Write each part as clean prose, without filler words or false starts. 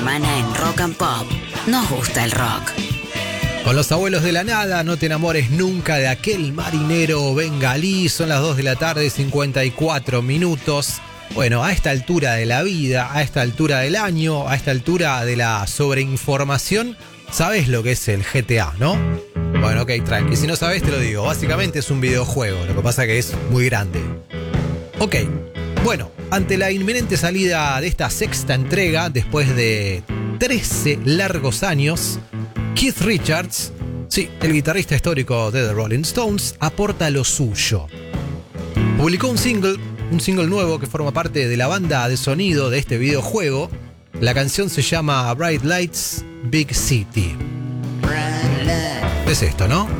Mana en Rock and Pop. Nos gusta el rock. Con los abuelos de la nada, no te enamores nunca de aquel marinero bengalí. Son las 2 de la tarde, 54 minutos. Bueno, a esta altura de la vida, a esta altura del año, a esta altura de la sobreinformación, sabes lo que es el GTA, ¿no? Bueno, ok, tranqui. Si no sabes, te lo digo. Básicamente es un videojuego, lo que pasa que es muy grande. Ok, bueno, ante la inminente salida de esta sexta entrega, después de 13 largos años, Keith Richards, sí, el guitarrista histórico de The Rolling Stones, aporta lo suyo. Publicó un single nuevo que forma parte de la banda de sonido de este videojuego. La canción se llama Bright Lights, Big City. Es esto, ¿no?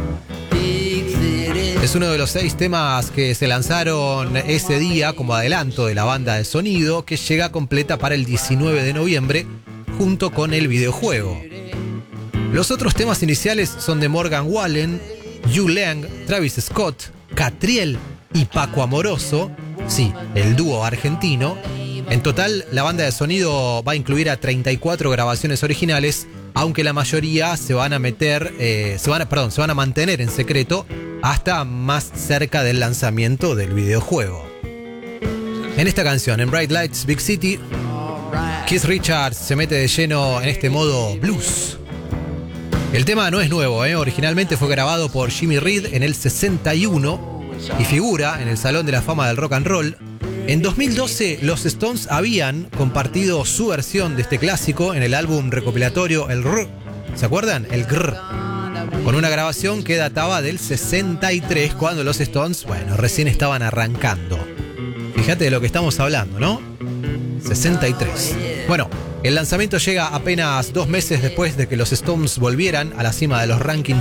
Es uno de los 6 temas que se lanzaron ese día como adelanto de la banda de sonido, que llega completa para el 19 de noviembre junto con el videojuego. Los otros temas iniciales son de Morgan Wallen, Hugh Lang, Travis Scott, Catriel y Paco Amoroso, sí, el dúo argentino. En total, la banda de sonido va a incluir a 34 grabaciones originales, aunque la mayoría se van a mantener en secreto hasta más cerca del lanzamiento del videojuego. En esta canción, en Bright Lights, Big City, Keith Richards se mete de lleno en este modo blues. El tema no es nuevo, originalmente fue grabado por Jimmy Reed en el 61 y figura en el Salón de la Fama del Rock and Roll. En 2012, los Stones habían compartido su versión de este clásico en el álbum recopilatorio El Grr. ¿Se acuerdan? El Grr. Con una grabación que databa del 63, cuando los Stones, recién estaban arrancando. Fíjate de lo que estamos hablando, ¿no? 63. Bueno, el lanzamiento llega apenas 2 meses después de que los Stones volvieran a la cima de los rankings